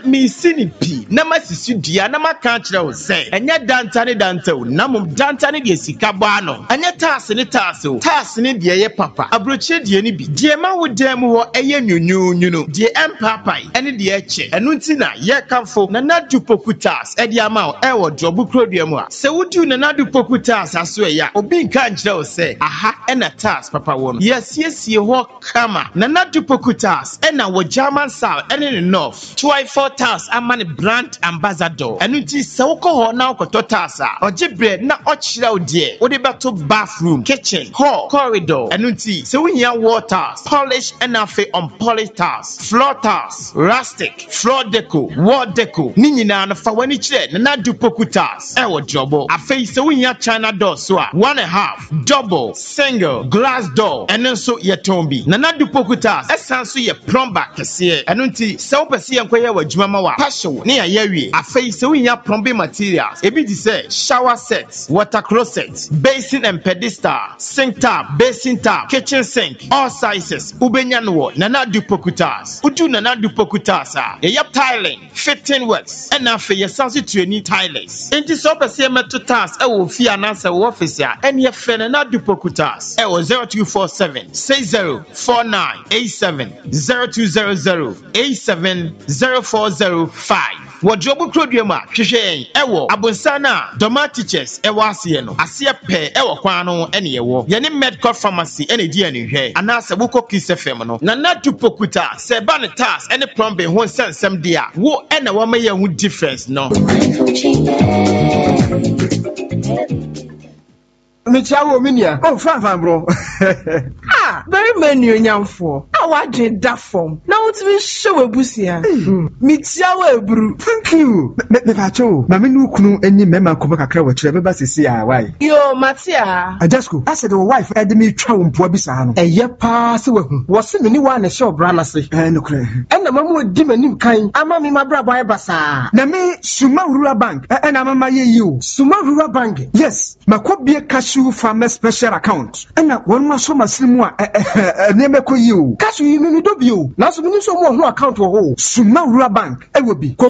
me sinipi na masisi dua na maka kire wo se enya dantane dantew na mum dantane de sika bo ano enya taase ne de ye papa abroche de ni bi de ma wo dem ho eye nyunyunyuno de empapai ene de eche enu nti na ye kamfo na nadu pokutas e de ama o e wo jobu krodua mu a se wudu na nadu pokutas aso ya obi nka kire wo se aha ena tas papa wo no yesiesie ho kama na nadu pokutas ena wo German South ene ne North 24 tas amane brand ambassador enu nti se wo ko na okoto tas a ogibre na ochira odie wo de beto bathroom kitchen hall corridor enu nti se wo hia waters polish and afi unpolished tiles floor tiles rustic floor deco wall deco ni nyina na fa wani kire na du pokutas e wo jobo afi se wo hia china door so a 1.5 double single glass door enu so ye tombi na du pokutas esan so ye plumber kese enu nti se wo pese ye nkoye wa dwuma ma wa passion ne ya yawie afi se wo hia plumbing materials ebi di say shower sets water closet basin and pedestal sink tap basin tap kitchen sink all sizes ubenya no na du pokutas udu na du pokutas a ye tiling fitting works and afi ye sansi tuani tilers enti so pese meto tas e wo fi anansa wo office a ene ye fe na du pokutas e wo 0247 604987 0200 870405 Wajobu Krodiuma, Kishen, Ewo, Abunsana, Doma teachers, Ewasieno, Asia Pe, Ewo Kwano, any Ewo, Yanni Medco Pharmacy, any DNA here, and Nasa Wuko Kiss Femino, Nana to Pokuta, Sebanitas, any plumbing, one send some dear, wo and a woman with difference, no. Michawo minia. Oh, fine, bro. Very many nyamfo. Awaje da form. Na won't show ebusia. Michawo ebru. Thank you. Me pacho. Ma me nu kunu eni mema ko kakra wa kire beba sisi a why. Yo, Matia. Ajasko, I said the wife ede me twa wo mpo bisa no. Eye pa se wahu. Wo se me ni wa na show bra na se. No kure. Na mamu di manim kan. Ama me mabra boy basa. Na me Suma Rural Bank. Na mama ye you. Suma Rural Bank. Yes. Makobie Cashew Farmer Special Account. Na won ma so maslimu a neme ko you. Cashew you no do bio. Na so me so mo ho account wo ho. Suma Rural Bank. E wo bi.